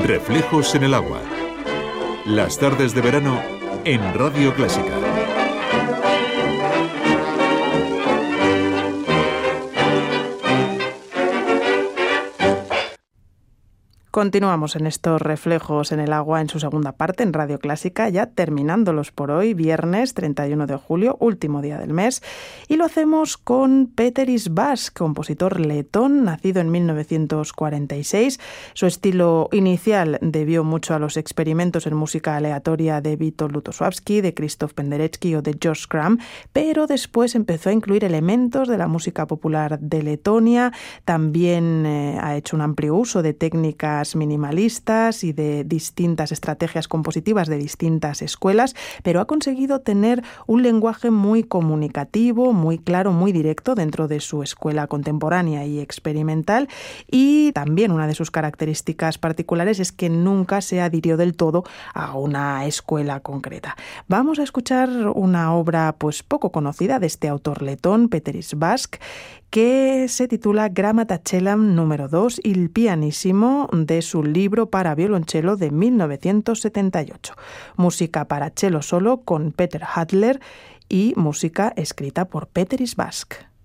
Reflejos en el agua. Las tardes de verano en Radio Clásica. Continuamos en estos Reflejos en el agua en su segunda parte en Radio Clásica, ya terminándolos por hoy, viernes 31 de julio, último día del mes, y lo hacemos con Péteris Bask, compositor letón, nacido en 1946. Su estilo inicial debió mucho a los experimentos en música aleatoria de Witold Lutosławski, de Krzysztof Penderecki o de George Crumb, pero después empezó a incluir elementos de la música popular de Letonia. También ha hecho un amplio uso de técnicas minimalistas y de distintas estrategias compositivas de distintas escuelas, pero ha conseguido tener un lenguaje muy comunicativo, muy claro, muy directo dentro de su escuela contemporánea y experimental, y también una de sus características particulares es que nunca se adhirió del todo a una escuela concreta. Vamos a escuchar una obra pues poco conocida de este autor letón, Péteris Bask, que se titula Gramata Cellam número 2, Il pianissimo, de su libro para violonchelo de 1978. Música para cello solo con Peter Hadler y música escrita por Péteris Bask.